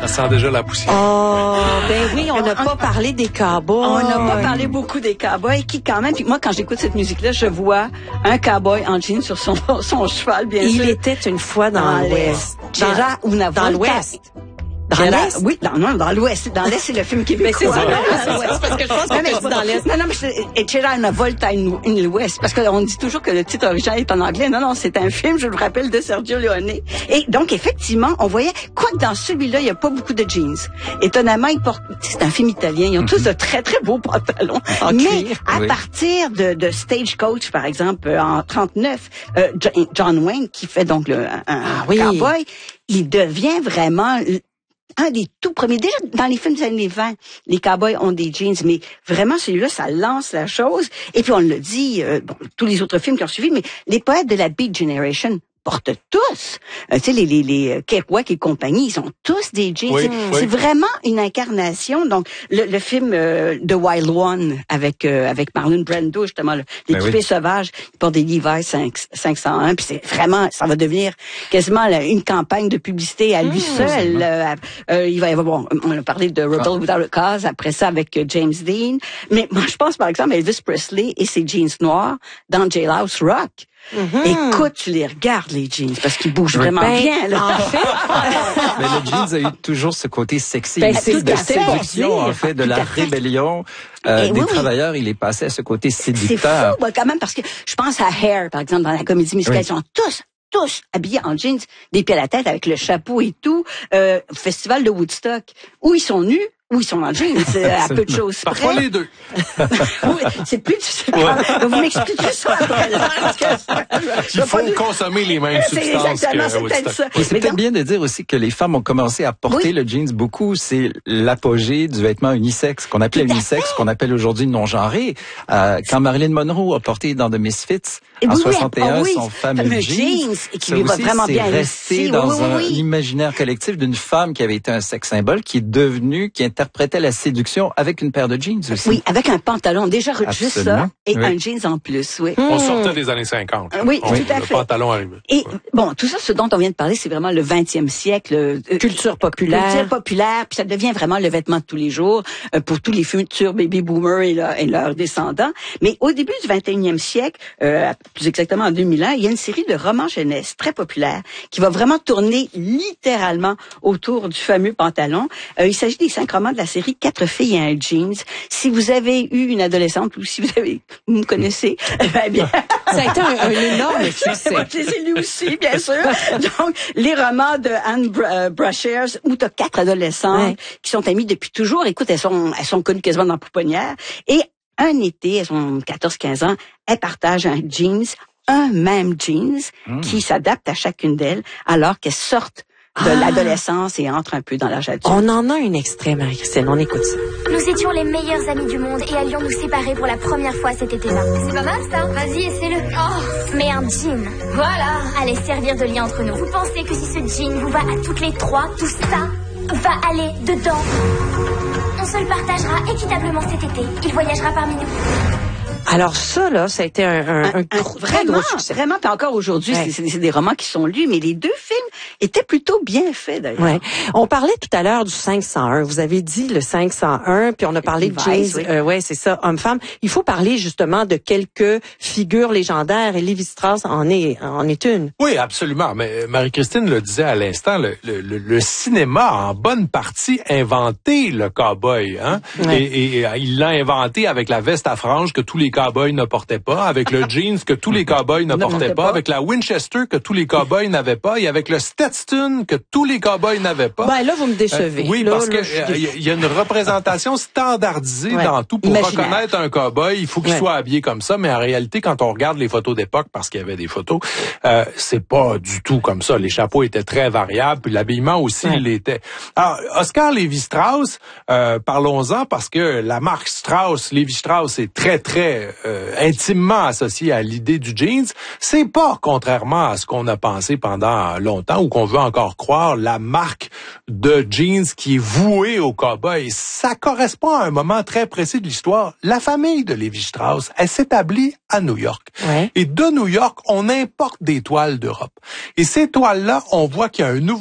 Ça sent déjà la poussière. Oh, ben oui, on n'a pas parlé des cowboys. On n'a pas parlé beaucoup des cowboys qui, quand même, puis moi, quand j'écoute cette musique-là, je vois un cowboy en jean sur son cheval, bien sûr. Il était une fois dans l'Ouest. Gérard Unavolta. Dans l'Ouest. Dans l'Est? Oui, dans l'Ouest. Dans l'Est, c'est le film québécois. Mais c'est ça, parce que je pense que c'est dans l'Est. Non, mais Gérard Unavolta in l'Ouest. Parce qu'on dit toujours que le titre original est en anglais. Non, c'est un film, je le rappelle, de Sergio Leone. Et donc, effectivement, on voyait, quoique dans celui-là, il n'y a pas beaucoup de jeans. Étonnamment, c'est un film italien. Ils ont tous de très, très beaux pantalons. Mais à partir de Stagecoach, par exemple, en 39, John Wayne, qui fait donc un cowboy, il devient vraiment un des tout premiers. Déjà, dans les films des années 20, les cowboys ont des jeans, mais vraiment, celui-là, ça lance la chose. Et puis, on le dit, tous les autres films qui ont suivi, mais les poètes de la Beat Generation portent tous. Tu sais, les Kerouac et compagnie, ils ont tous des jeans. C'est vraiment une incarnation. Donc, le film The Wild One avec Marlon Brando, justement, l'équipé sauvage, il porte des Levi's 501, puis c'est vraiment, ça va devenir quasiment une campagne de publicité à lui seul. Il va y avoir, on a parlé de Rebel Without a Cause, après ça avec James Dean. Mais moi, je pense par exemple à Elvis Presley et ses jeans noirs dans Jailhouse Rock. Écoute, tu les regardes, les jeans, parce qu'ils bougent vraiment bien, là. En fait. Mais le jeans a eu toujours ce côté sexy, de séduction, en fait, de la rébellion. Des travailleurs, il est passé à ce côté séducteur. C'est fou, quand même, parce que je pense à Hair, par exemple, dans la comédie musicale, ils sont tous habillés en jeans, des pieds à la tête, avec le chapeau et tout, festival de Woodstock, où ils sont nus, où ils sont en jeans, à peu de choses près. Parfois les deux. Oui, c'est plus difficile. Vous m'expliquez ça après. Il faut consommer les mêmes substances que Woodstock. Et c'est peut-être bien de dire aussi que les femmes ont commencé à porter le jeans beaucoup. C'est l'apogée du vêtement unisexe, qu'on appelait unisexe, qu'on appelle aujourd'hui non-genré. Quand Marilyn Monroe a porté dans The Misfits, en 61, son fameux jeans, et qui lui va vraiment bien resté dans un imaginaire collectif d'une femme qui avait été un sex symbole, qui est devenue, qui interprétait la séduction avec une paire de jeans aussi. Oui, avec un pantalon, déjà juste ça, et un jeans en plus, oui. On sortait des années 50. Oui, tout à fait. Le pantalon arrivé. Et bon, tout ça, ce dont on vient de parler, c'est vraiment le 20e siècle. Culture populaire, puis ça devient vraiment le vêtement de tous les jours pour tous les futurs baby boomers et leurs descendants. Mais au début du 21e siècle, plus exactement en 2001, il y a une série de romans jeunesse très populaires qui va vraiment tourner littéralement autour du fameux pantalon. Il s'agit des 5 romans de la série 4 filles et un jeans. Si vous avez eu une adolescente ou si vous me connaissez, bien. Ça a été un énorme succès. Je les ai lus aussi, bien sûr. Donc, les romans de Anne Brashares, où tu as 4 adolescentes qui sont amies depuis toujours. Écoute, elles sont connues quasiment dans la pouponnière. Et un été, elles ont 14-15 ans, elles partagent un jeans, un même jeans, qui s'adapte à chacune d'elles, alors qu'elles sortent de l'adolescence et entrent un peu dans l'âge adulte. On en a un extrait, Marie-Christine, on écoute ça. Nous étions les meilleurs amis du monde et allions nous séparer pour la première fois cet été-là. C'est pas mal ça. Vas-y, essaie-le. Oh, mais un jean, voilà, allait servir de lien entre nous. Vous pensez que si ce jean vous va à toutes les 3, tout ça va aller dedans? On se le partagera équitablement cet été. Il voyagera parmi nous. Alors ça, là, ça a été un très gros succès. Vraiment, puis encore aujourd'hui, c'est des romans qui sont lus, mais les 2 films étaient plutôt bien faits, d'ailleurs. Ouais. On parlait tout à l'heure du 501. Vous avez dit le 501, puis on a parlé de jeans. C'est ça, homme-femme. Il faut parler justement de quelques figures légendaires, et Lévi Strauss en est une. Oui, absolument. Mais Marie-Christine le disait à l'instant, le cinéma a en bonne partie inventé le cow-boy. Hein? Et il l'a inventé avec la veste à franges que tous les cow-boys ne portaient pas, avec le jeans que tous les cow-boys ne portaient pas, avec la Winchester que tous les cow-boys n'avaient pas, et avec le Stetson que tous les cow-boys n'avaient pas. Ben là, vous me décevez. Oui, là, parce que il y a une représentation standardisée dans tout. Pour reconnaître un cow-boy, il faut qu'il soit habillé comme ça, mais en réalité, quand on regarde les photos d'époque, parce qu'il y avait des photos, c'est pas du tout comme ça. Les chapeaux étaient très variables, puis l'habillement aussi l'était. Alors, Oscar Lévi-Strauss, parlons-en, parce que la marque Strauss, Lévi-Strauss est très, très intimement associé à l'idée du jeans. C'est pas, contrairement à ce qu'on a pensé pendant longtemps ou qu'on veut encore croire, la marque de jeans qui est vouée au cow-boy. Ça correspond à un moment très précis de l'histoire. La famille de Lévi-Strauss, elle s'établit à New York. Et de New York, on importe des toiles d'Europe. Et ces toiles-là, on voit qu'il y a un nouveau